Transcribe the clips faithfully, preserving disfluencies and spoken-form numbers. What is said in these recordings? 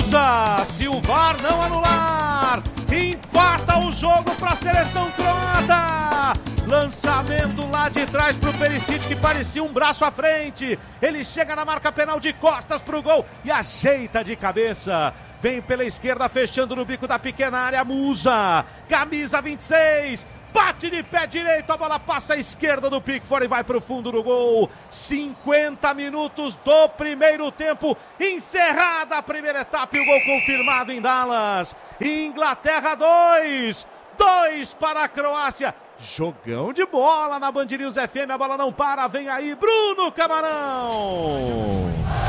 Musa, se o V A R não anular, empata o jogo para a seleção croata. Lançamento lá de trás pro Perisic, que parecia um braço à frente. Ele chega na marca penal de costas pro gol e ajeita de cabeça. Vem pela esquerda, fechando no bico da pequena área, Musa, camisa vinte e seis. Bate de pé direito, a bola passa à esquerda do Pickford e vai para o fundo do gol. cinquenta minutos do primeiro tempo, encerrada a primeira etapa e o gol confirmado em Dallas. Inglaterra dois, dois para a Croácia. Jogão de bola na Band News F M, a bola não para, vem aí Bruno Camarão.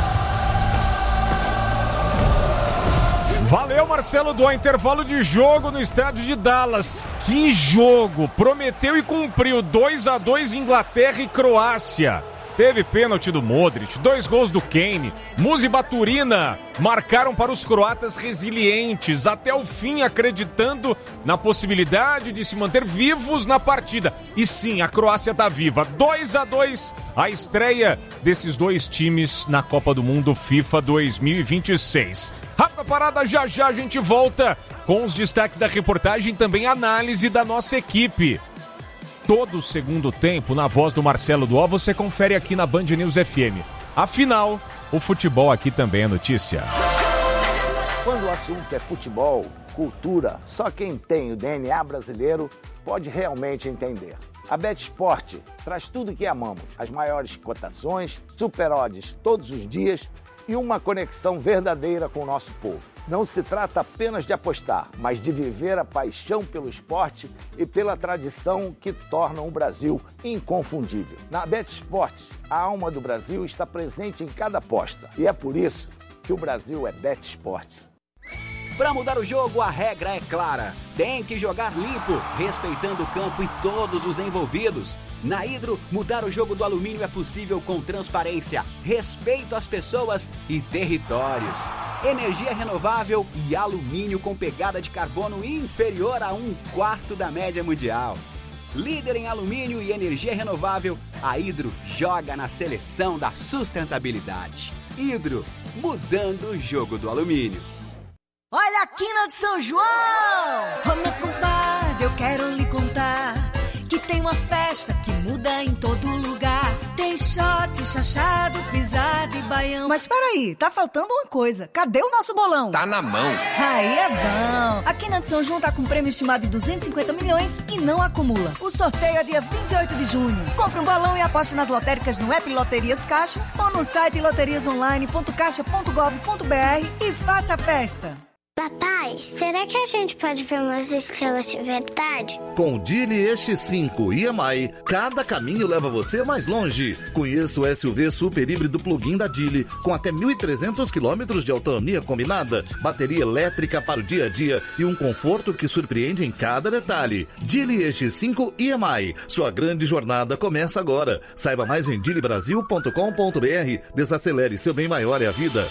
Valeu, Marcelo, do intervalo de jogo no estádio de Dallas. Que jogo! Prometeu e cumpriu. dois a dois Inglaterra e Croácia. Teve pênalti do Modric, dois gols do Kane. Musa e Baturina marcaram para os croatas resilientes, até o fim acreditando na possibilidade de se manter vivos na partida. E sim, a Croácia está viva. dois a dois a estreia desses dois times na Copa do Mundo FIFA dois mil e vinte e seis. Rápida parada, já já a gente volta com os destaques da reportagem e também análise da nossa equipe. Todo o segundo tempo, na voz do Marcelo Duó, você confere aqui na Band News F M. Afinal, o futebol aqui também é notícia. Quando o assunto é futebol, cultura, só quem tem o D N A brasileiro pode realmente entender. A BetSport traz tudo que amamos, as maiores cotações, super odds todos os dias e uma conexão verdadeira com o nosso povo. Não se trata apenas de apostar, mas de viver a paixão pelo esporte e pela tradição que tornam o Brasil inconfundível. Na BetSport, a alma do Brasil está presente em cada aposta. E é por isso que o Brasil é BetSport. Para mudar o jogo, a regra é clara. Tem que jogar limpo, respeitando o campo e todos os envolvidos. Na Hidro, mudar o jogo do alumínio é possível com transparência, respeito às pessoas e territórios. Energia renovável e alumínio com pegada de carbono inferior a um quarto da média mundial. Líder em alumínio e energia renovável, a Hidro joga na seleção da sustentabilidade. Hidro, mudando o jogo do alumínio. Olha a quina de São João! Ô meu compadre, eu quero lhe contar que tem uma festa que muda em todo lugar. Tem shot, chachado, pisada e baião. Mas peraí, tá faltando uma coisa. Cadê o nosso bolão? Tá na mão. Aí é bom. A Quina de São João tá com prêmio estimado de duzentos e cinquenta milhões e não acumula. O sorteio é dia vinte e oito de junho. Compre um balão e aposte nas lotéricas no app Loterias Caixa ou no site loterias online ponto caixa ponto gov ponto br e faça a festa. Papai, será que a gente pode ver umas estrelas de verdade? Com o Geely E X cinco I M I, cada caminho leva você mais longe. Conheça o S U V super híbrido plug-in da Geely, com até mil e trezentos quilômetros de autonomia combinada, bateria elétrica para o dia a dia e um conforto que surpreende em cada detalhe. Geely E X cinco I M I, sua grande jornada começa agora. Saiba mais em geely brasil ponto com ponto br. Desacelere, seu bem maior é a vida.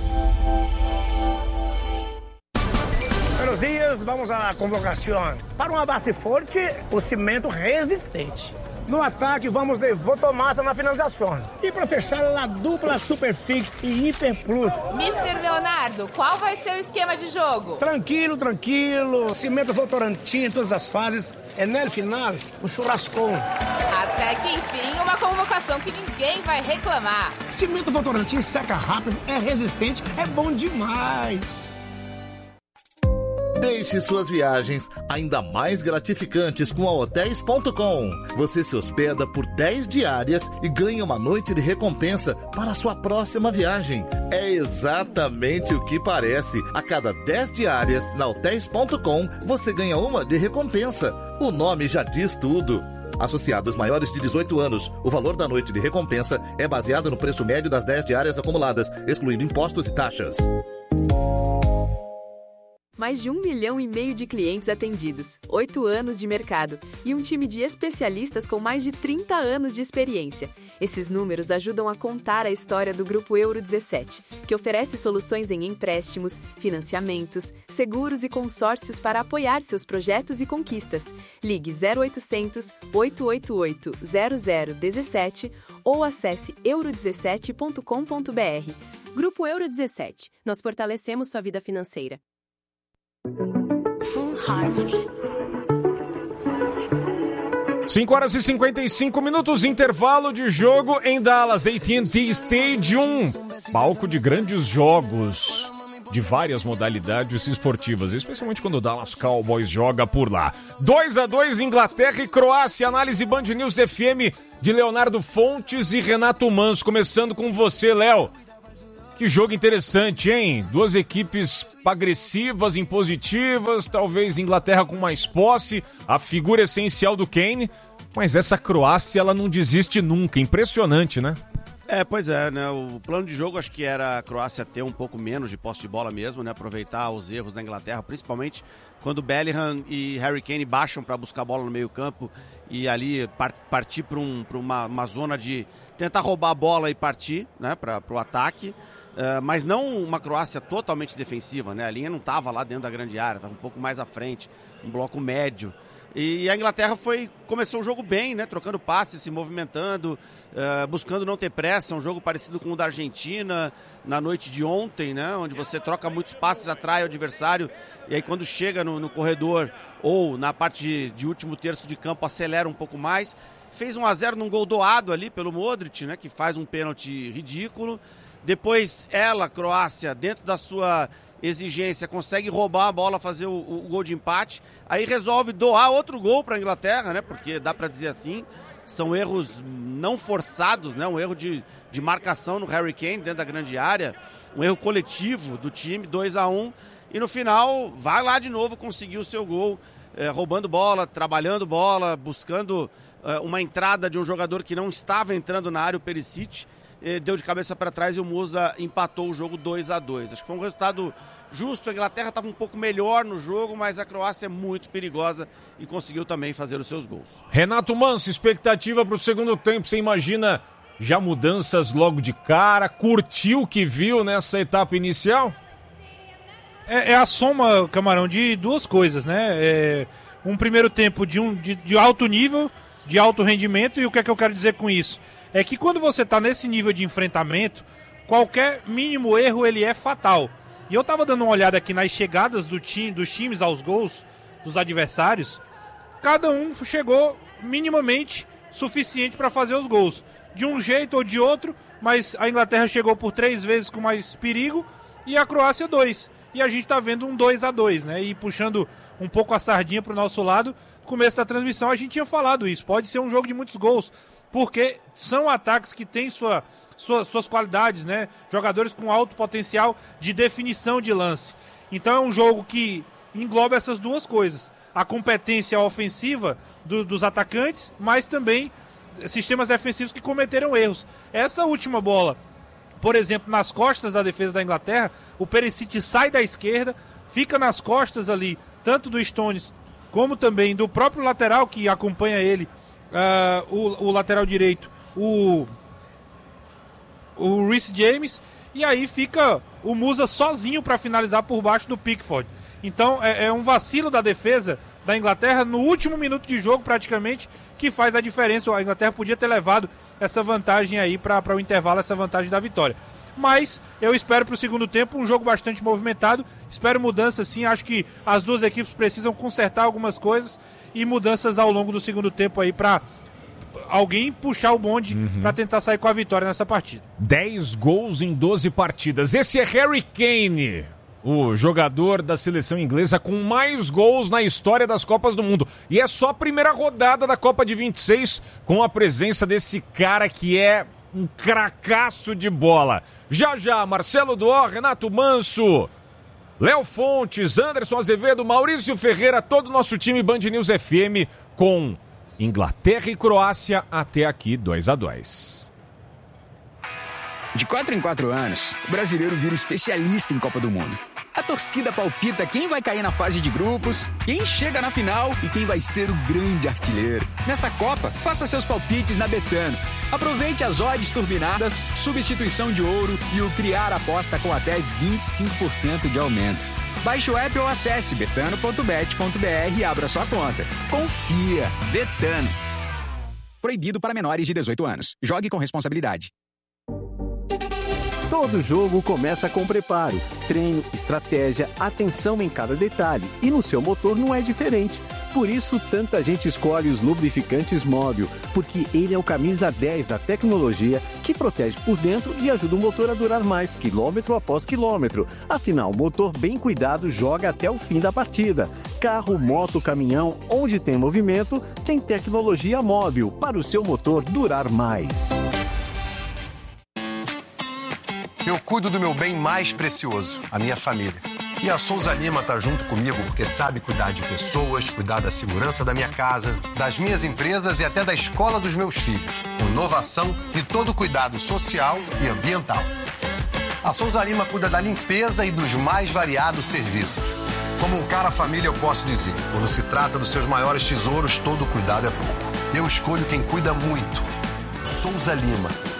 Buenos días, vamos à convocação. Para uma base forte, o cimento resistente. No ataque, vamos de Votomassa na finalização. E para fechar, a dupla Superfix e Hiper Plus. mister Leonardo, qual vai ser o esquema de jogo? Tranquilo, tranquilo. Cimento Votorantim em todas as fases. É no final, o churrascão. Até que enfim, uma convocação que ninguém vai reclamar. Cimento Votorantim seca rápido, é resistente, é bom demais. Deixe suas viagens ainda mais gratificantes com a hotéis ponto com. Você se hospeda por dez diárias e ganha uma noite de recompensa para a sua próxima viagem. É exatamente o que parece. A cada dez diárias na hotéis ponto com, você ganha uma de recompensa. O nome já diz tudo. Associados maiores de dezoito anos, o valor da noite de recompensa é baseado no preço médio das dez diárias acumuladas, excluindo impostos e taxas. Mais de um milhão e meio de clientes atendidos, oito anos de mercado e um time de especialistas com mais de trinta anos de experiência. Esses números ajudam a contar a história do Grupo Euro dezessete, que oferece soluções em empréstimos, financiamentos, seguros e consórcios para apoiar seus projetos e conquistas. Ligue zero oitocentos, oito oito oito, zero zero um sete ou acesse euro dezessete ponto com ponto br. Grupo Euro dezessete. Nós fortalecemos sua vida financeira. Full Harmony. cinco horas e cinquenta e cinco minutos, intervalo de jogo em Dallas, A T and T Stadium. Palco de grandes jogos de várias modalidades esportivas, especialmente quando o Dallas Cowboys joga por lá. dois a dois, Inglaterra e Croácia. Análise Band News F M de Leonardo Fontes e Renato Manso. Começando com você, Léo. Que jogo interessante, hein? Duas equipes agressivas, impositivas, talvez Inglaterra com mais posse, a figura essencial do Kane, mas essa Croácia, ela não desiste nunca. Impressionante, né? É, pois é, né? O plano de jogo acho que era a Croácia ter um pouco menos de posse de bola mesmo, né? Aproveitar os erros da Inglaterra, principalmente quando Bellingham e Harry Kane baixam para buscar a bola no meio-campo e ali partir para um, uma, uma zona de tentar roubar a bola e partir, né? Para o ataque. Uh, mas não uma Croácia totalmente defensiva, né? A linha não estava lá dentro da grande área, estava um pouco mais à frente, um bloco médio. E a Inglaterra foi, começou o jogo bem, né? Trocando passes, se movimentando, uh, buscando não ter pressa, um jogo parecido com o da Argentina na noite de ontem, né? Onde você troca muitos passes, atrai o adversário e aí quando chega no, no corredor ou na parte de, de último terço de campo acelera um pouco mais. Fez um a zero num gol doado ali pelo Modric, né? Que faz um pênalti ridículo. Depois ela, Croácia, dentro da sua exigência, consegue roubar a bola, fazer o, o gol de empate. Aí resolve doar outro gol para a Inglaterra, né? Porque dá para dizer assim, são erros não forçados, né? Um erro de, de marcação no Harry Kane dentro da grande área, um erro coletivo do time, dois a um. E no final, vai lá de novo conseguir o seu gol, eh, roubando bola, trabalhando bola, buscando eh, uma entrada de um jogador que não estava entrando na área, o Perisic. Deu de cabeça para trás e o Musa empatou o jogo dois a dois. Acho que foi um resultado justo. A Inglaterra estava um pouco melhor no jogo, mas a Croácia é muito perigosa e conseguiu também fazer os seus gols. Renato Manso, expectativa para o segundo tempo. Você imagina já mudanças logo de cara? Curtiu o que viu nessa etapa inicial? É, é a soma, Camarão, de duas coisas, né? É um primeiro tempo de, um, de, de alto nível, de alto rendimento, e o que é que eu quero dizer com isso? É que quando você está nesse nível de enfrentamento, qualquer mínimo erro ele é fatal. E eu estava dando uma olhada aqui nas chegadas do time, dos times aos gols dos adversários, cada um chegou minimamente suficiente para fazer os gols. De um jeito ou de outro, mas a Inglaterra chegou por três vezes com mais perigo e a Croácia dois. E a gente está vendo um dois a dois, né? E puxando um pouco a sardinha para o nosso lado, no começo da transmissão a gente tinha falado isso. Pode ser um jogo de muitos gols, porque são ataques que têm sua, sua, suas qualidades, né? Jogadores com alto potencial de definição de lance. Então é um jogo que engloba essas duas coisas. A competência ofensiva do, dos atacantes, mas também sistemas defensivos que cometeram erros. Essa última bola, por exemplo, nas costas da defesa da Inglaterra, o Perisic sai da esquerda, fica nas costas ali, tanto do Stones como também do próprio lateral que acompanha ele, Uh, o, o lateral direito, o, o Reece James, e aí fica o Musa sozinho para finalizar por baixo do Pickford. Então é, é um vacilo da defesa da Inglaterra no último minuto de jogo praticamente que faz a diferença. A Inglaterra podia ter levado essa vantagem aí para o intervalo, essa vantagem da vitória. Mas eu espero para o segundo tempo um jogo bastante movimentado, espero mudanças sim, acho que as duas equipes precisam consertar algumas coisas e mudanças ao longo do segundo tempo aí para alguém puxar o bonde uhum. para tentar sair com a vitória nessa partida. dez gols em doze partidas. Esse é Harry Kane, o jogador da seleção inglesa com mais gols na história das Copas do Mundo. E é só a primeira rodada da Copa de vinte e seis com a presença desse cara que é um cracaço de bola. Já já, Marcelo Duó, Renato Manso, Léo Fontes, Anderson Azevedo, Maurício Ferreira, todo o nosso time Band News F M com Inglaterra e Croácia até aqui dois a dois. De quatro em quatro anos, o brasileiro vira especialista em Copa do Mundo. A torcida palpita quem vai cair na fase de grupos, quem chega na final e quem vai ser o grande artilheiro. Nessa Copa, faça seus palpites na Betano. Aproveite as odds turbinadas, substituição de ouro e o criar aposta com até vinte e cinco por cento de aumento. Baixe o app ou acesse betano ponto bet ponto b r e abra sua conta. Confia! Betano. Proibido para menores de dezoito anos. Jogue com responsabilidade. Todo jogo começa com preparo, treino, estratégia, atenção em cada detalhe. E no seu motor não é diferente. Por isso, tanta gente escolhe os lubrificantes Móbil, porque ele é o camisa dez da tecnologia que protege por dentro e ajuda o motor a durar mais, quilômetro após quilômetro. Afinal, o motor bem cuidado joga até o fim da partida. Carro, moto, caminhão, onde tem movimento, tem tecnologia Móbil para o seu motor durar mais. Eu cuido do meu bem mais precioso, a minha família. E a Souza Lima está junto comigo porque sabe cuidar de pessoas, cuidar da segurança da minha casa, das minhas empresas e até da escola dos meus filhos. Com inovação e todo cuidado social e ambiental. A Souza Lima cuida da limpeza e dos mais variados serviços. Como um cara família, eu posso dizer, quando se trata dos seus maiores tesouros, todo cuidado é pouco. Eu escolho quem cuida muito. Souza Lima.